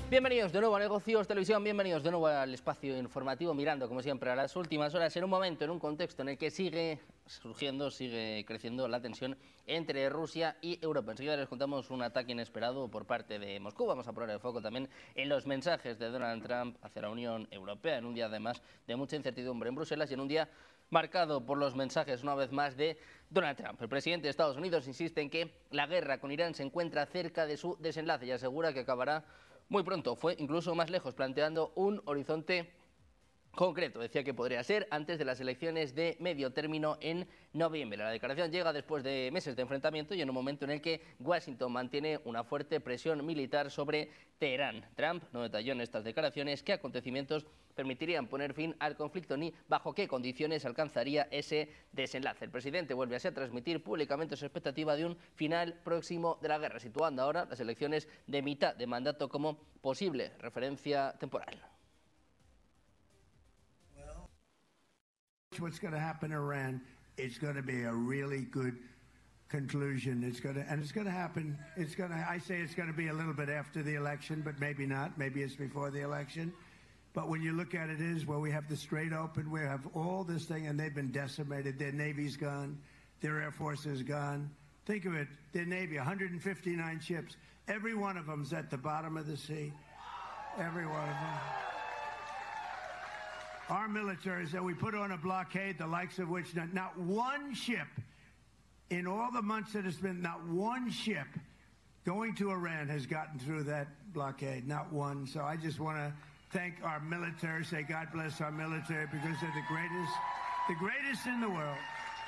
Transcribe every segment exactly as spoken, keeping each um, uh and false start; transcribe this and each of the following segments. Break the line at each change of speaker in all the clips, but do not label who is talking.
Bienvenidos de nuevo a Negocios Televisión, bienvenidos de nuevo al espacio informativo, mirando como siempre a las últimas horas, en un momento, en un contexto en el que sigue surgiendo, sigue creciendo la tensión entre Rusia y Europa. Enseguida les contamos un ataque inesperado por parte de Moscú. Vamos a poner el foco también en los mensajes de Donald Trump hacia la Unión Europea, en un día además de mucha incertidumbre en Bruselas y en un día marcado por los mensajes una vez más de Donald Trump. El presidente de Estados Unidos insiste en que la guerra con Irán se encuentra cerca de su desenlace y asegura que acabará muy pronto. Fue incluso más lejos, planteando un horizonte concreto. Decía que podría ser antes de las elecciones de medio término en noviembre. La declaración llega después de meses de enfrentamiento y en un momento en el que Washington mantiene una fuerte presión militar sobre Teherán. Trump no detalló en estas declaraciones qué acontecimientos permitirían poner fin al conflicto ni bajo qué condiciones alcanzaría ese desenlace. El presidente vuelve así a transmitir públicamente su expectativa de un final próximo de la guerra, situando ahora las elecciones de mitad de mandato como posible referencia temporal.
What's going to happen in Iran, it's going to be a really good conclusion. It's going to, and it's going to happen. It's going to, I say it's going to be a little bit after the election, but maybe not. Maybe it's before the election. But when you look at it is, well, we have the Strait open, we have all this thing, and they've been decimated. Their Navy's gone, their Air Force is gone. Think of it, their Navy, one hundred fifty-nine ships. Every one of them's at the bottom of the sea. Every one of them. Our military said we put on a blockade, the likes of which not, not one ship, in all the months that it's been, not one ship going to Iran has gotten through that blockade, not one. So I just want to thank our military, say God bless our military, because they're the greatest, the greatest in the world.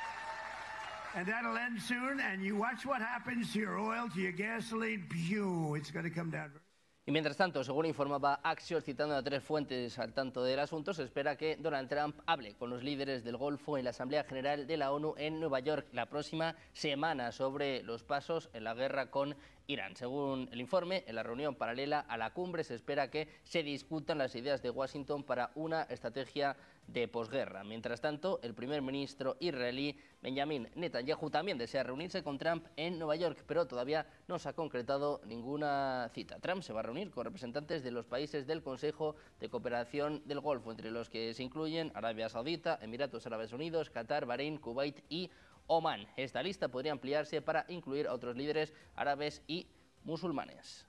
And that'll end soon, and you watch what happens to your oil, to your gasoline, pew, it's going to come down.
Y mientras tanto, según informaba Axios, citando a tres fuentes al tanto del asunto, se espera que Donald Trump hable con los líderes del Golfo en la Asamblea General de la ONU en Nueva York la próxima semana sobre los pasos en la guerra con Irán. Según el informe, en la reunión paralela a la cumbre se espera que se discutan las ideas de Washington para una estrategia de posguerra. Mientras tanto, el primer ministro israelí Benjamin Netanyahu también desea reunirse con Trump en Nueva York, pero todavía no se ha concretado ninguna cita. Trump se va a reunir con representantes de los países del Consejo de Cooperación del Golfo, entre los que se incluyen Arabia Saudita, Emiratos Árabes Unidos, Qatar, Bahrein, Kuwait y Omán. Esta lista podría ampliarse para incluir a otros líderes árabes y musulmanes.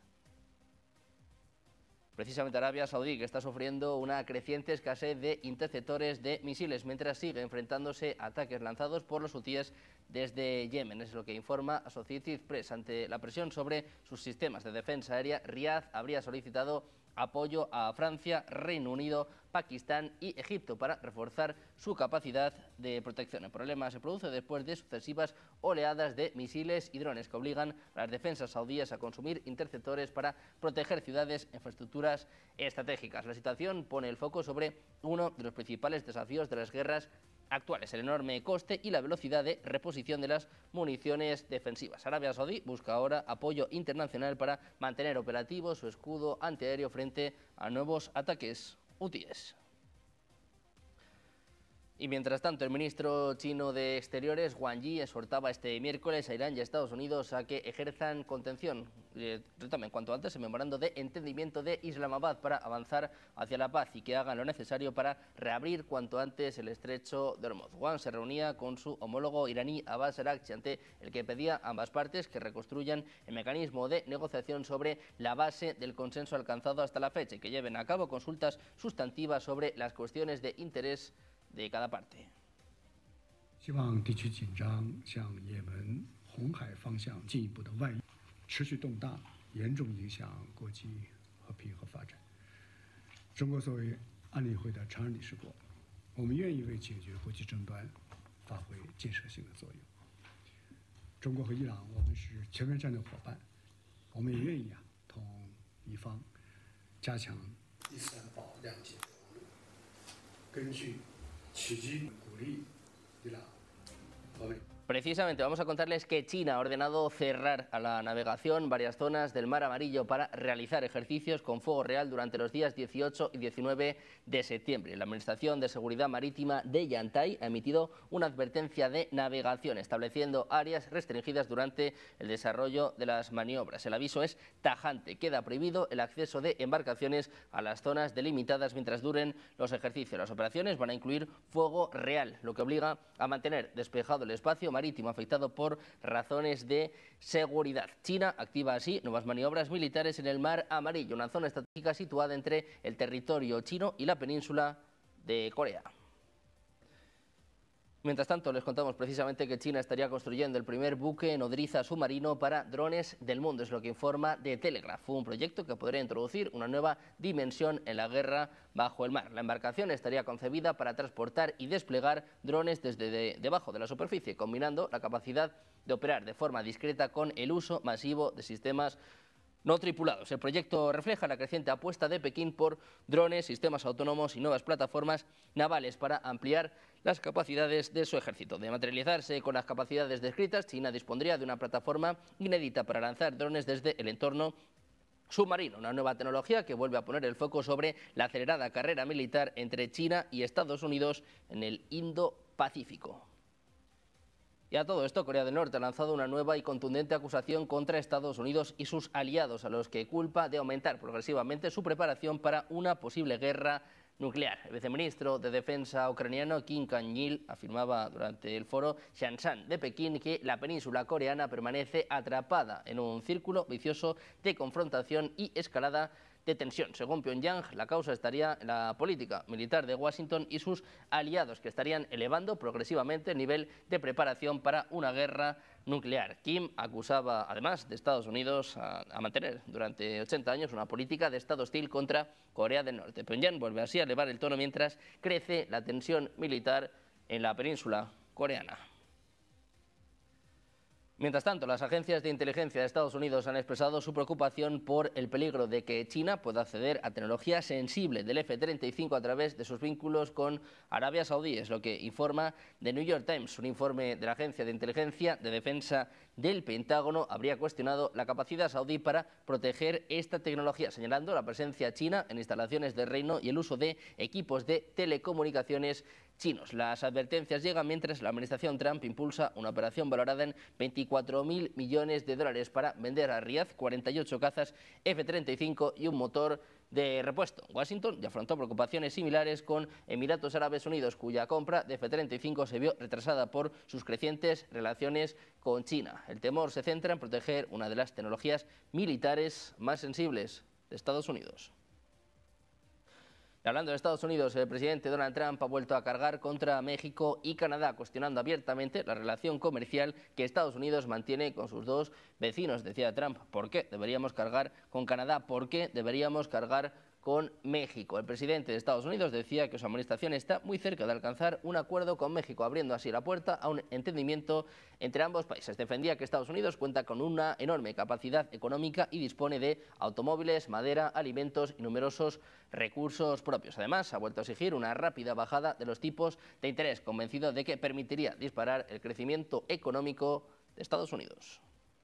Precisamente Arabia Saudí, que está sufriendo una creciente escasez de interceptores de misiles, mientras sigue enfrentándose a ataques lanzados por los hutíes desde Yemen. Es lo que informa Associated Press. Ante la presión sobre sus sistemas de defensa aérea, Riad habría solicitado apoyo a Francia, Reino Unido, Pakistán y Egipto para reforzar su capacidad de protección. El problema se produce después de sucesivas oleadas de misiles y drones que obligan a las defensas saudíes a consumir interceptores para proteger ciudades e infraestructuras estratégicas. La situación pone el foco sobre uno de los principales desafíos de las guerras actuales, el enorme coste y la velocidad de reposición de las municiones defensivas. Arabia Saudí busca ahora apoyo internacional para mantener operativo su escudo antiaéreo frente a nuevos ataques hutíes. Y mientras tanto, el ministro chino de Exteriores, Wang Yi, exhortaba este miércoles a Irán y a Estados Unidos a que ejerzan contención, eh, también cuanto antes, el memorando de entendimiento de Islamabad para avanzar hacia la paz y que hagan lo necesario para reabrir cuanto antes el estrecho de Hormuz. Wang se reunía con su homólogo iraní Abbas Araghchi, ante el que pedía a ambas partes que reconstruyan el mecanismo de negociación sobre la base del consenso alcanzado hasta la fecha y que lleven a cabo consultas sustantivas sobre las cuestiones de interés de cada parte.
希望地区紧张向也门、红海方向进一步的外溢，持续动荡，严重影响国际和平和发展。中国作为安理会的常任理事国，我们愿意为解决国际争端发挥建设性的作用。中国和伊朗，我们是全面战略伙伴，我们也愿意啊同伊方加强第三保谅解服务，根据 取经鼓励伊朗和美。
Precisamente vamos a contarles que China ha ordenado cerrar a la navegación varias zonas del Mar Amarillo para realizar ejercicios con fuego real durante los días dieciocho y diecinueve de septiembre. La Administración de Seguridad Marítima de Yantai ha emitido una advertencia de navegación estableciendo áreas restringidas durante el desarrollo de las maniobras. El aviso es tajante. Queda prohibido el acceso de embarcaciones a las zonas delimitadas mientras duren los ejercicios. Las operaciones van a incluir fuego real, lo que obliga a mantener despejado el espacio marítimo afectado por razones de seguridad. China activa así nuevas maniobras militares en el Mar Amarillo, una zona estratégica situada entre el territorio chino y la península de Corea. Mientras tanto, les contamos precisamente que China estaría construyendo el primer buque nodriza submarino para drones del mundo, es lo que informa The Telegraph. Un proyecto que podría introducir una nueva dimensión en la guerra bajo el mar. La embarcación estaría concebida para transportar y desplegar drones desde de, debajo de la superficie, combinando la capacidad de operar de forma discreta con el uso masivo de sistemas no tripulados. El proyecto refleja la creciente apuesta de Pekín por drones, sistemas autónomos y nuevas plataformas navales para ampliar las capacidades de su ejército. De materializarse con las capacidades descritas, China dispondría de una plataforma inédita para lanzar drones desde el entorno submarino, una nueva tecnología que vuelve a poner el foco sobre la acelerada carrera militar entre China y Estados Unidos en el Indo-Pacífico. Y a todo esto, Corea del Norte ha lanzado una nueva y contundente acusación contra Estados Unidos y sus aliados, a los que culpa de aumentar progresivamente su preparación para una posible guerra nuclear. El viceministro de Defensa ucraniano Kim Kang-il afirmaba durante el foro Shansan de Pekín que la península coreana permanece atrapada en un círculo vicioso de confrontación y escalada de tensión. Según Pyongyang, la causa estaría en la política militar de Washington y sus aliados, que estarían elevando progresivamente el nivel de preparación para una guerra nuclear. Kim acusaba además de Estados Unidos a, a mantener durante ochenta años una política de estado hostil contra Corea del Norte. Pyongyang vuelve así a elevar el tono mientras crece la tensión militar en la península coreana. Mientras tanto, las agencias de inteligencia de Estados Unidos han expresado su preocupación por el peligro de que China pueda acceder a tecnología sensible del F treinta y cinco a través de sus vínculos con Arabia Saudí, es lo que informa The New York Times. Un informe de la Agencia de Inteligencia de Defensa del Pentágono habría cuestionado la capacidad saudí para proteger esta tecnología, señalando la presencia china en instalaciones del reino y el uso de equipos de telecomunicaciones chinos. Las advertencias llegan mientras la administración Trump impulsa una operación valorada en veinticuatro mil millones de dólares para vender a Riad cuarenta y ocho cazas F treinta y cinco y un motor de repuesto. Washington ya afrontó preocupaciones similares con Emiratos Árabes Unidos, cuya compra de F treinta y cinco se vio retrasada por sus crecientes relaciones con China. El temor se centra en proteger una de las tecnologías militares más sensibles de Estados Unidos. Y hablando de Estados Unidos, el presidente Donald Trump ha vuelto a cargar contra México y Canadá, cuestionando abiertamente la relación comercial que Estados Unidos mantiene con sus dos vecinos. Decía Trump, ¿por qué deberíamos cargar con Canadá? ¿Por qué deberíamos cargar con México? El presidente de Estados Unidos decía que su administración está muy cerca de alcanzar un acuerdo con México, abriendo así la puerta a un entendimiento entre ambos países. Defendía que Estados Unidos cuenta con una enorme capacidad económica y dispone de automóviles, madera, alimentos y numerosos recursos propios. Además, ha vuelto a exigir una rápida bajada de los tipos de interés, convencido de que permitiría disparar el crecimiento económico de Estados Unidos.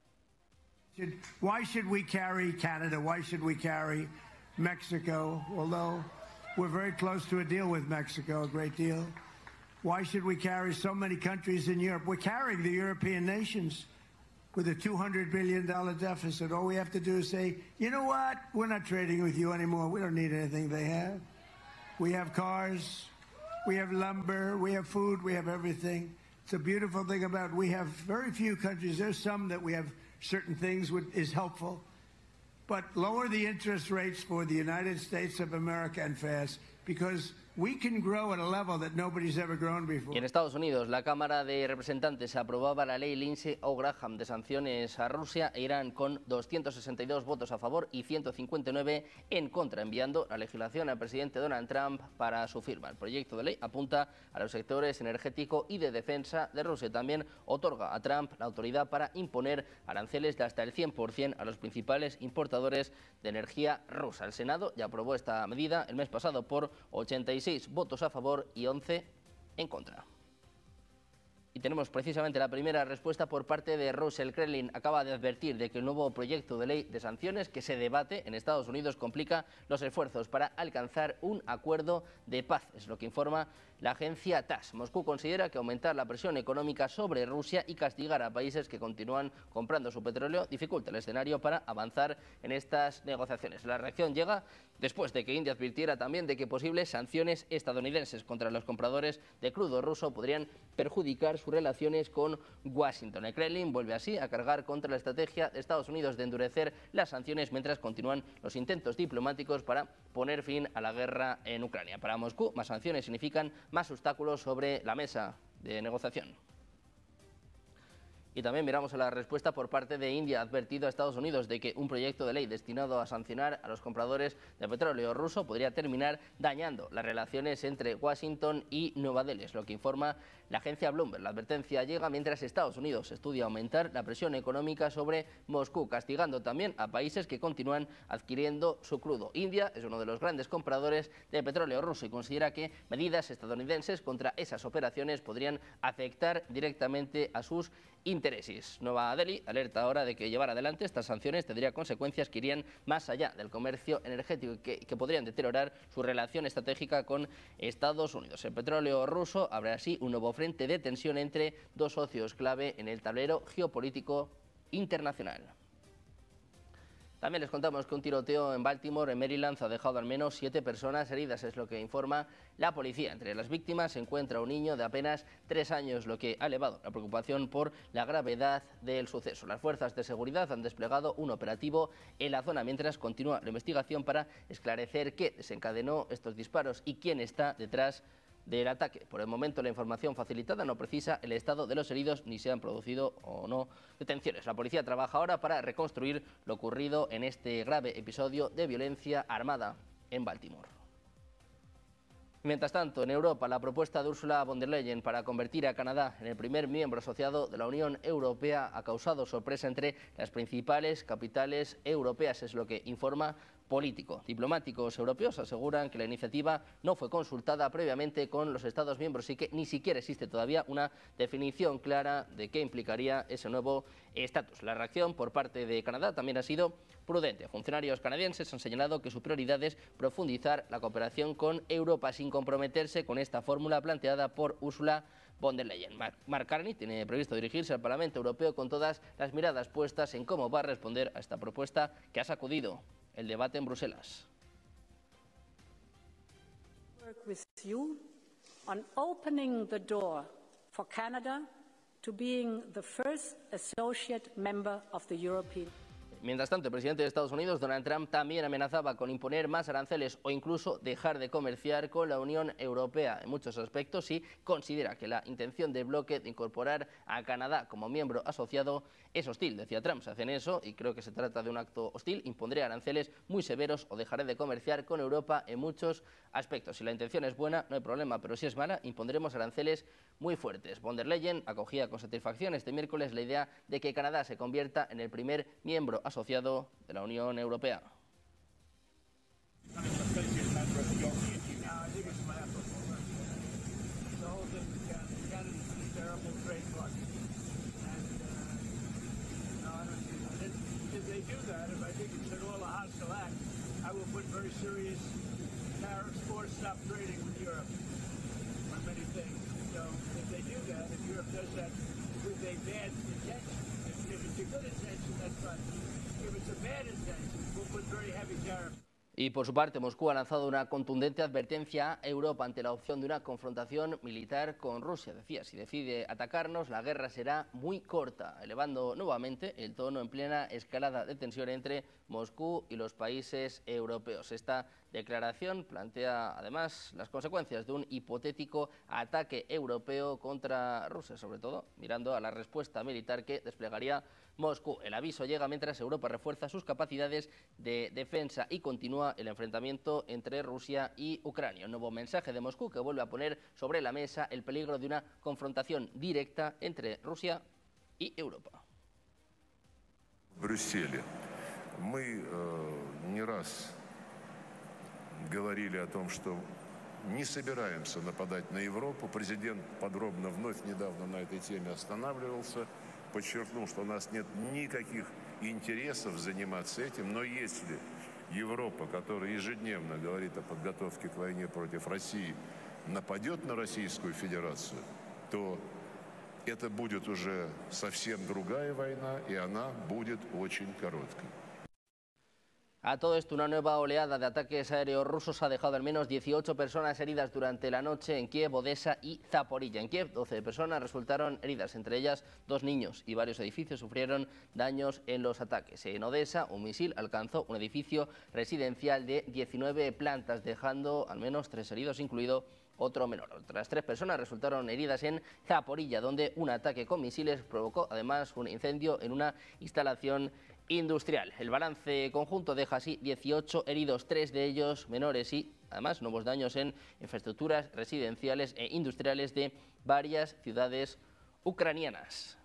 Why should we carry Canada? Why should we carry Mexico? Although we're very close to a deal with Mexico, a great deal. Why should we carry so many countries in Europe? We're carrying the European nations with a two hundred billion dollars deficit. All we have to do is say, you know what? We're not trading with you anymore. We don't need anything they have. We have cars, we have lumber, we have food, we have everything. It's a beautiful thing about it. We have very few countries. There's some that we have certain things would, is helpful. But lower the interest rates for the United States of America and fast, because we can grow at a level that nobody's ever grown before.
Y en Estados Unidos, la Cámara de Representantes aprobaba la ley Lindsey Graham de sanciones a Rusia e Irán con doscientos sesenta y dos votos a favor y ciento cincuenta y nueve en contra, enviando la legislación al presidente Donald Trump para su firma. El proyecto de ley apunta a los sectores energético y de defensa de Rusia. También otorga a Trump la autoridad para imponer aranceles de hasta el cien por cien a los principales importadores de energía rusa. El Senado ya aprobó esta medida el mes pasado por ochenta y seis votos a favor y once en contra. Y tenemos precisamente la primera respuesta por parte de Rusia. El Kremlin acaba de advertir de que el nuevo proyecto de ley de sanciones que se debate en Estados Unidos complica los esfuerzos para alcanzar un acuerdo de paz, es lo que informa la agencia T A S S. Moscú considera que aumentar la presión económica sobre Rusia y castigar a países que continúan comprando su petróleo dificulta el escenario para avanzar en estas negociaciones. La reacción llega después de que India advirtiera también de que posibles sanciones estadounidenses contra los compradores de crudo ruso podrían perjudicar sus relaciones con Washington. El Kremlin vuelve así a cargar contra la estrategia de Estados Unidos de endurecer las sanciones mientras continúan los intentos diplomáticos para poner fin a la guerra en Ucrania. Para Moscú, más sanciones significan más obstáculos sobre la mesa de negociación. Y también miramos a la respuesta por parte de India. Ha advertido a Estados Unidos de que un proyecto de ley destinado a sancionar a los compradores de petróleo ruso podría terminar dañando las relaciones entre Washington y Nueva Delhi, es lo que informa la agencia Bloomberg. La advertencia llega mientras Estados Unidos estudia aumentar la presión económica sobre Moscú, castigando también a países que continúan adquiriendo su crudo. India es uno de los grandes compradores de petróleo ruso y considera que medidas estadounidenses contra esas operaciones podrían afectar directamente a sus intereses. Nueva Delhi alerta ahora de que llevar adelante estas sanciones tendría consecuencias que irían más allá del comercio energético y que, que podrían deteriorar su relación estratégica con Estados Unidos. El petróleo ruso abre así un nuevo frente de tensión entre dos socios clave en el tablero geopolítico internacional. También les contamos que un tiroteo en Baltimore, en Maryland, ha dejado al menos siete personas heridas, es lo que informa la policía. Entre las víctimas se encuentra un niño de apenas tres años, lo que ha elevado la preocupación por la gravedad del suceso. Las fuerzas de seguridad han desplegado un operativo en la zona mientras continúa la investigación para esclarecer qué desencadenó estos disparos y quién está detrás del ataque. Por el momento, la información facilitada no precisa el estado de los heridos ni se han producido o no detenciones. La policía trabaja ahora para reconstruir lo ocurrido en este grave episodio de violencia armada en Baltimore. Mientras tanto, en Europa, la propuesta de Ursula von der Leyen para convertir a Canadá en el primer miembro asociado de la Unión Europea ha causado sorpresa entre las principales capitales europeas, es lo que informa Político. Diplomáticos europeos aseguran que la iniciativa no fue consultada previamente con los Estados miembros y que ni siquiera existe todavía una definición clara de qué implicaría ese nuevo estatus. La reacción por parte de Canadá también ha sido prudente. Funcionarios canadienses han señalado que su prioridad es profundizar la cooperación con Europa sin comprometerse con esta fórmula planteada por Ursula von der Leyen. Mark Carney tiene previsto dirigirse al Parlamento Europeo con todas las miradas puestas en cómo va a responder a esta propuesta que ha sacudido el debate en Bruselas.
Work with you on opening the door for Canada to being the first associate member of the European.
Mientras tanto, el presidente de Estados Unidos, Donald Trump, también amenazaba con imponer más aranceles o incluso dejar de comerciar con la Unión Europea en muchos aspectos y considera que la intención del bloque de incorporar a Canadá como miembro asociado es hostil. Decía Trump, si hacen eso, y creo que se trata de un acto hostil, impondré aranceles muy severos o dejaré de comerciar con Europa en muchos aspectos. Si la intención es buena, no hay problema, pero si es mala, impondremos aranceles muy fuertes. Von der Leyen acogía con satisfacción este miércoles la idea de que Canadá se convierta en el primer miembro asociado de la Unión Europea. Y por su parte, Moscú ha lanzado una contundente advertencia a Europa ante la opción de una confrontación militar con Rusia. Decía, si decide atacarnos, la guerra será muy corta, elevando nuevamente el tono en plena escalada de tensión entre Moscú y los países europeos. Esta declaración plantea además las consecuencias de un hipotético ataque europeo contra Rusia, sobre todo mirando a la respuesta militar que desplegaría Moscú. El aviso llega mientras Europa refuerza sus capacidades de defensa y continúa el enfrentamiento entre Rusia y Ucrania. Un nuevo mensaje de Moscú que vuelve a poner sobre la mesa el peligro de una confrontación directa entre Rusia y Europa.
Брюсселе мы э, не раз говорили о том, что не собираемся нападать на Европу. Президент подробно вновь недавно на этой теме останавливался, подчеркнул, что у нас нет никаких интересов заниматься этим, но если Европа, которая ежедневно говорит о подготовке к войне против России, нападет на Российскую Федерацию, то это будет уже совсем другая война, и она будет очень короткой.
A todo esto, una nueva oleada de ataques aéreos rusos ha dejado al menos dieciocho personas heridas durante la noche en Kiev, Odesa y Zaporilla. En Kiev, doce personas resultaron heridas, entre ellas dos niños, y varios edificios sufrieron daños en los ataques. En Odesa, un misil alcanzó un edificio residencial de diecinueve plantas, dejando al menos tres heridos, incluido otro menor. Otras tres personas resultaron heridas en Zaporilla, donde un ataque con misiles provocó además un incendio en una instalación industrial. El balance conjunto deja así dieciocho heridos, tres de ellos menores y además nuevos daños en infraestructuras residenciales e industriales de varias ciudades ucranianas.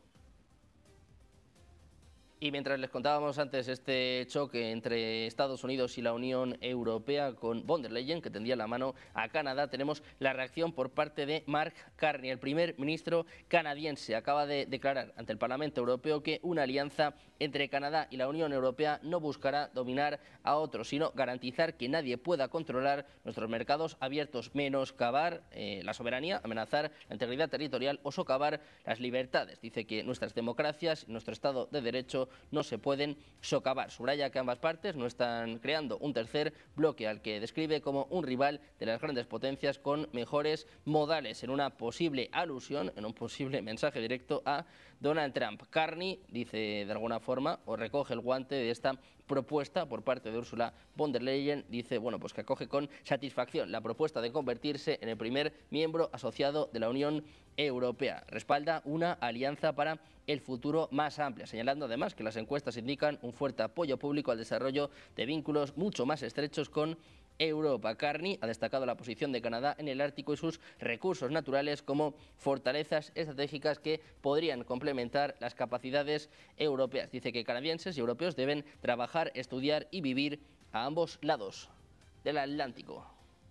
Y mientras les contábamos antes este choque entre Estados Unidos y la Unión Europea con von der Leyen, que tendía la mano a Canadá, tenemos la reacción por parte de Mark Carney. El primer ministro canadiense acaba de declarar ante el Parlamento Europeo que una alianza entre Canadá y la Unión Europea no buscará dominar a otros, sino garantizar que nadie pueda controlar nuestros mercados abiertos, menoscabar eh, la soberanía, amenazar la integridad territorial o socavar las libertades. Dice que nuestras democracias y nuestro Estado de Derecho no se pueden socavar. Subraya que ambas partes no están creando un tercer bloque al que describe como un rival de las grandes potencias con mejores modales, en una posible alusión, en un posible mensaje directo a Donald Trump. Carney dice de alguna forma, o recoge el guante de esta propuesta por parte de Ursula von der Leyen, dice bueno pues que acoge con satisfacción la propuesta de convertirse en el primer miembro asociado de la Unión Europea. Respalda una alianza para el futuro más amplia, señalando además que las encuestas indican un fuerte apoyo público al desarrollo de vínculos mucho más estrechos con Europa. Carney ha destacado la posición de Canadá en el Ártico y sus recursos naturales como fortalezas estratégicas que podrían complementar las capacidades europeas. Dice que canadienses y europeos deben trabajar, estudiar y vivir a ambos lados del Atlántico.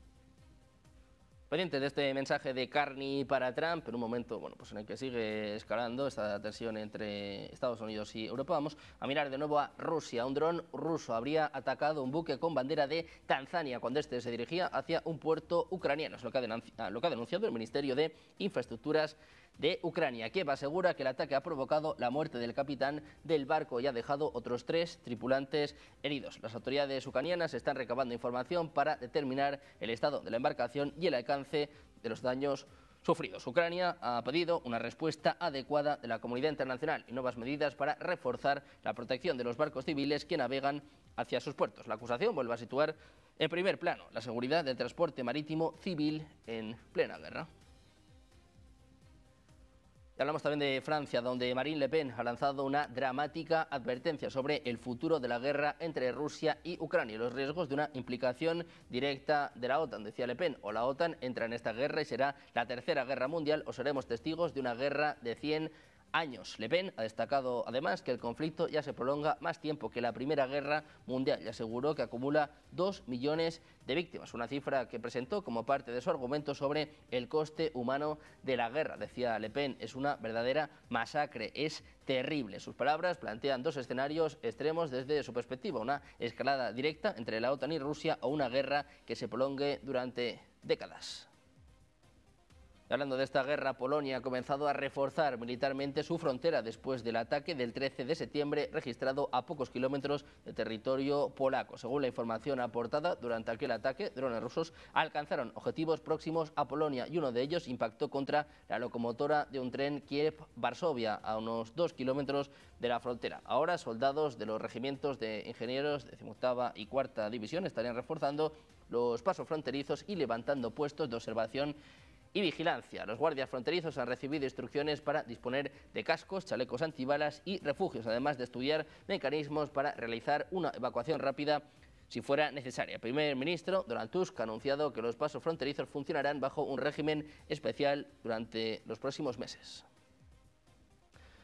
Pendientes de este mensaje de Carney para Trump, en un momento bueno, pues en el que sigue escalando esta tensión entre Estados Unidos y Europa, vamos a mirar de nuevo a Rusia. Un dron ruso habría atacado un buque con bandera de Tanzania cuando este se dirigía hacia un puerto ucraniano. Es lo que ha, lo que ha denunciado el Ministerio de Infraestructuras de Ucrania. Kiev asegura que el ataque ha provocado la muerte del capitán del barco y ha dejado otros tres tripulantes heridos. Las autoridades ucranianas están recabando información para determinar el estado de la embarcación y el alcance de los daños sufridos. Ucrania ha pedido una respuesta adecuada de la comunidad internacional y nuevas medidas para reforzar la protección de los barcos civiles que navegan hacia sus puertos. La acusación vuelve a situar en primer plano la seguridad del transporte marítimo civil en plena guerra. Hablamos también de Francia, donde Marine Le Pen ha lanzado una dramática advertencia sobre el futuro de la guerra entre Rusia y Ucrania y los riesgos de una implicación directa de la OTAN. Decía Le Pen, o la OTAN entra en esta guerra y será la tercera guerra mundial o seremos testigos de una guerra de cien años. Le Pen ha destacado además que el conflicto ya se prolonga más tiempo que la Primera Guerra Mundial y aseguró que acumula dos millones de víctimas, una cifra que presentó como parte de su argumento sobre el coste humano de la guerra. Decía Le Pen, es una verdadera masacre, es terrible. Sus palabras plantean dos escenarios extremos desde su perspectiva, una escalada directa entre la OTAN y Rusia o una guerra que se prolongue durante décadas. Hablando de esta guerra, Polonia ha comenzado a reforzar militarmente su frontera después del ataque del trece de septiembre registrado a pocos kilómetros de territorio polaco. Según la información aportada, durante aquel ataque, drones rusos alcanzaron objetivos próximos a Polonia y uno de ellos impactó contra la locomotora de un tren Kiev-Varsovia a unos dos kilómetros de la frontera. Ahora, soldados de los regimientos de ingenieros decimoctava y cuarta división estarían reforzando los pasos fronterizos y levantando puestos de observación y vigilancia. Los guardias fronterizos han recibido instrucciones para disponer de cascos, chalecos antibalas y refugios, además de estudiar mecanismos para realizar una evacuación rápida si fuera necesaria. El primer ministro Donald Tusk ha anunciado que los pasos fronterizos funcionarán bajo un régimen especial durante los próximos meses.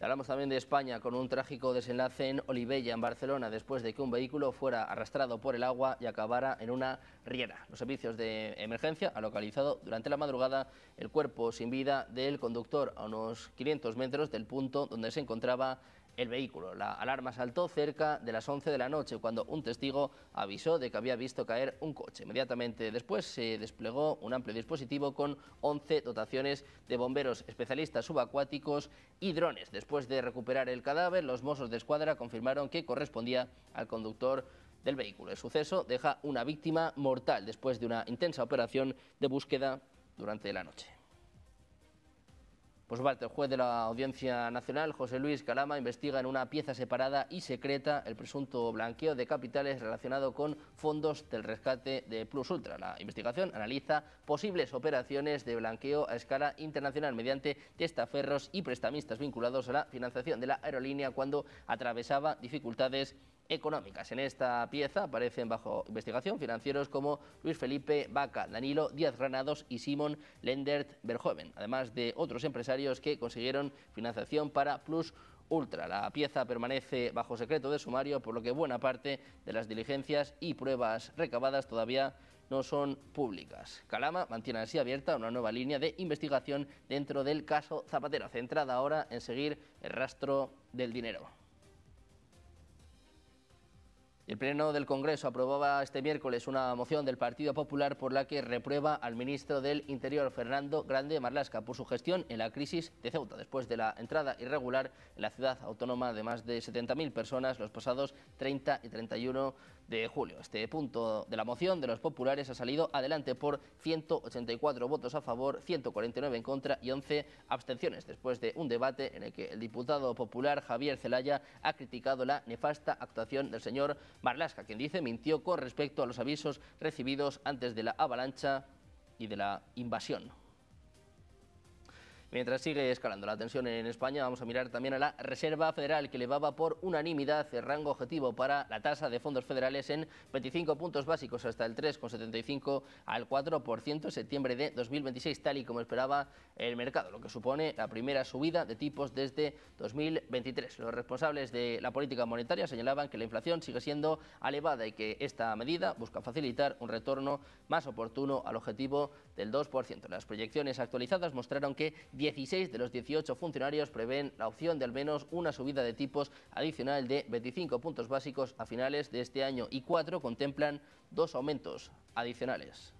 Hablamos también de España, con un trágico desenlace en Olivella, en Barcelona, después de que un vehículo fuera arrastrado por el agua y acabara en una riera. Los servicios de emergencia han localizado durante la madrugada el cuerpo sin vida del conductor a unos quinientos metros del punto donde se encontraba el vehículo. La alarma saltó cerca de las once de la noche cuando un testigo avisó de que había visto caer un coche. Inmediatamente después se desplegó un amplio dispositivo con once dotaciones de bomberos especialistas subacuáticos y drones. Después de recuperar el cadáver, los Mossos de Escuadra confirmaron que correspondía al conductor del vehículo. El suceso deja una víctima mortal después de una intensa operación de búsqueda durante la noche. Por su parte, el juez de la Audiencia Nacional, José Luis Calama, investiga en una pieza separada y secreta el presunto blanqueo de capitales relacionado con fondos del rescate de Plus Ultra. La investigación analiza posibles operaciones de blanqueo a escala internacional mediante testaferros y prestamistas vinculados a la financiación de la aerolínea cuando atravesaba dificultades económicas. En esta pieza aparecen bajo investigación financieros como Luis Felipe Vaca, Danilo Díaz Granados y Simon Lendert Verhoeven, además de otros empresarios que consiguieron financiación para Plus Ultra. La pieza permanece bajo secreto de sumario, por lo que buena parte de las diligencias y pruebas recabadas todavía no son públicas. Calama mantiene así abierta una nueva línea de investigación dentro del caso Zapatero, centrada ahora en seguir el rastro del dinero. El Pleno del Congreso aprobaba este miércoles una moción del Partido Popular por la que reprueba al ministro del Interior, Fernando Grande Marlaska, por su gestión en la crisis de Ceuta, después de la entrada irregular en la ciudad autónoma de más de setenta mil personas los pasados treinta y treinta y uno de julio. Este punto de la moción de los populares ha salido adelante por ciento ochenta y cuatro votos a favor, ciento cuarenta y nueve en contra y once abstenciones, después de un debate en el que el diputado popular Javier Zelaya ha criticado la nefasta actuación del señor Marlaska, quien dice mintió con respecto a los avisos recibidos antes de la avalancha y de la invasión. Mientras sigue escalando la tensión en España, vamos a mirar también a la Reserva Federal, que elevaba por unanimidad el rango objetivo para la tasa de fondos federales en veinticinco puntos básicos, hasta el tres coma setenta y cinco al cuatro por ciento en septiembre de dos mil veintiséis, tal y como esperaba el mercado, lo que supone la primera subida de tipos desde dos mil veintitrés. Los responsables de la política monetaria señalaban que la inflación sigue siendo elevada y que esta medida busca facilitar un retorno más oportuno al objetivo del dos por ciento. Las proyecciones actualizadas mostraron que dieciséis de los dieciocho funcionarios prevén la opción de al menos una subida de tipos adicional de veinticinco puntos básicos a finales de este año y cuatro contemplan dos aumentos adicionales.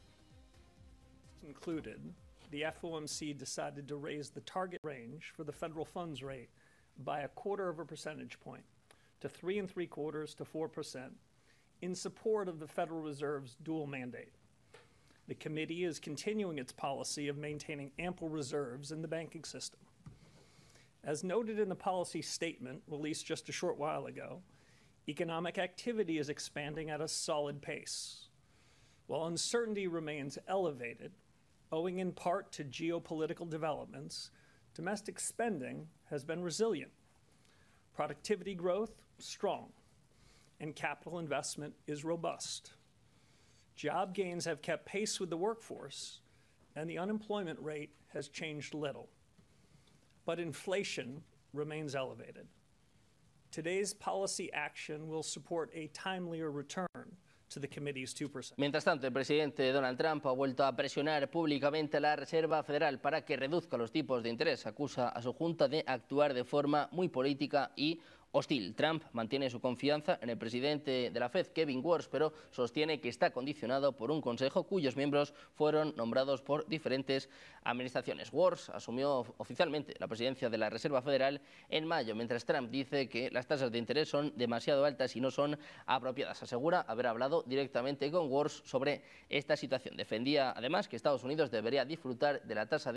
Included, the F O M C decided to raise the target range for the federal funds rate by a quarter of a percentage point to three and three quarters to four percent in support of the Federal Reserve's dual mandate. The committee is continuing its policy of maintaining ample reserves in the banking system. As noted in the policy statement released just a short while ago, economic activity is expanding at a solid pace. While uncertainty remains elevated, owing in part to geopolitical developments, domestic spending has been resilient. Productivity growth, strong, and capital investment is robust. Job gains have kept pace with the workforce, and the unemployment rate has changed little. But inflation remains elevated. Today's policy action will support a timelier return to the committee's two percent.
Mientras tanto, el presidente Donald Trump ha vuelto a presionar públicamente a la Reserva Federal para que reduzca los tipos de interés. Acusa a su junta de actuar de forma muy política y hostil. Trump mantiene su confianza en el presidente de la Fed, Kevin Warsh, pero sostiene que está condicionado por un consejo cuyos miembros fueron nombrados por diferentes administraciones. Warsh asumió oficialmente la presidencia de la Reserva Federal en mayo, mientras Trump dice que las tasas de interés son demasiado altas y no son apropiadas. Asegura haber hablado directamente con Warsh sobre esta situación. Defendía además que Estados Unidos debería disfrutar de la tasa de